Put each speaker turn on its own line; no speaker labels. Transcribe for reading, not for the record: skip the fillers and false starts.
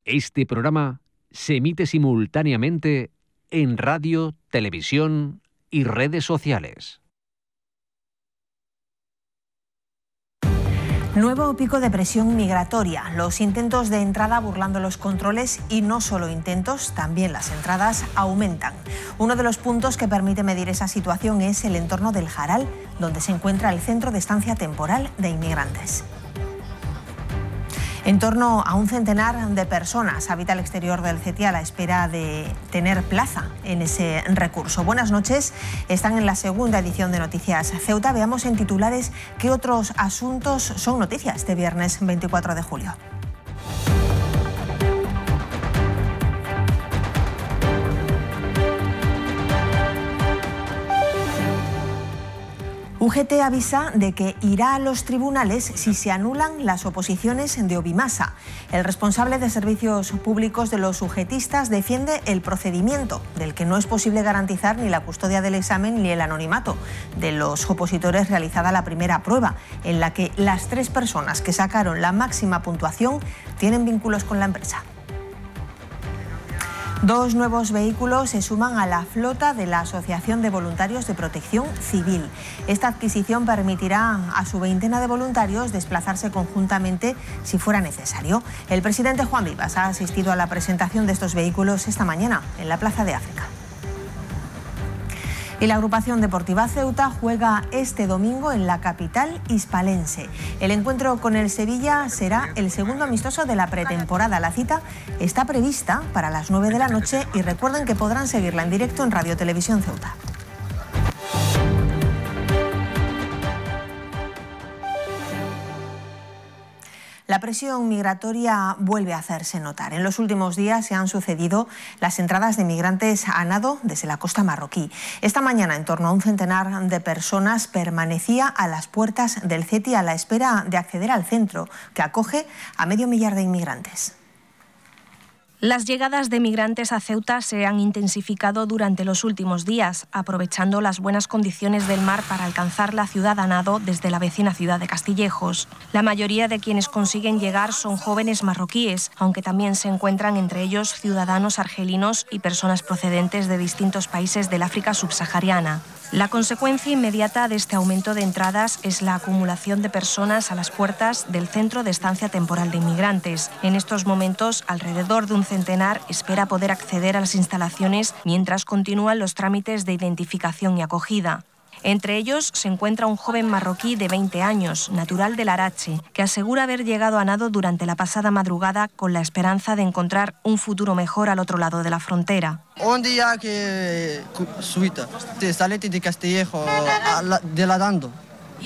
Este programa se emite simultáneamente en radio, televisión y redes sociales.
Nuevo pico de presión migratoria. Los intentos de entrada burlando los controles y no solo intentos, también las entradas aumentan. Uno de los puntos que permite medir esa situación es el entorno del Jaral, donde se encuentra el centro de estancia temporal de inmigrantes. En torno a un centenar de personas habita al exterior del CETI a la espera de tener plaza en ese recurso. Buenas noches, están en la segunda edición de Noticias Ceuta. Veamos en titulares qué otros asuntos son noticias este viernes 24 de julio. UGT avisa de que irá a los tribunales si se anulan las oposiciones de Obimasa. El responsable de servicios públicos de los UGTistas defiende el procedimiento, del que no es posible garantizar ni la custodia del examen ni el anonimato de los opositores realizada la primera prueba, en la que las 3 personas que sacaron la máxima puntuación tienen vínculos con la empresa. 2 nuevos vehículos se suman a la flota de la Asociación de Voluntarios de Protección Civil. Esta adquisición permitirá a su veintena de voluntarios desplazarse conjuntamente si fuera necesario. El presidente Juan Vivas ha asistido a la presentación de estos vehículos esta mañana en la Plaza de África. Y la agrupación deportiva Ceuta juega este domingo en la capital hispalense. El encuentro con el Sevilla será el segundo amistoso de la pretemporada. La cita está prevista para las 9 de la noche y recuerden que podrán seguirla en directo en Radio Televisión Ceuta. La presión migratoria vuelve a hacerse notar. En los últimos días se han sucedido las entradas de migrantes a nado desde la costa marroquí. Esta mañana, en torno a un centenar de personas permanecía a las puertas del CETI a la espera de acceder al centro, que acoge a medio millar de inmigrantes.
Las llegadas de migrantes a Ceuta se han intensificado durante los últimos días, aprovechando las buenas condiciones del mar para alcanzar la ciudad a nado desde la vecina ciudad de Castillejos. La mayoría de quienes consiguen llegar son jóvenes marroquíes, aunque también se encuentran entre ellos ciudadanos argelinos y personas procedentes de distintos países del África subsahariana. La consecuencia inmediata de este aumento de entradas es la acumulación de personas a las puertas del Centro de Estancia Temporal de Inmigrantes. En estos momentos, alrededor de un centenar espera poder acceder a las instalaciones mientras continúan los trámites de identificación y acogida. Entre ellos se encuentra un joven marroquí de 20 años, natural del Arache, que asegura haber llegado a nado durante la pasada madrugada con la esperanza de encontrar un futuro mejor al otro lado de la frontera.
Un día que Suita, salí de Castillejo, de nadando.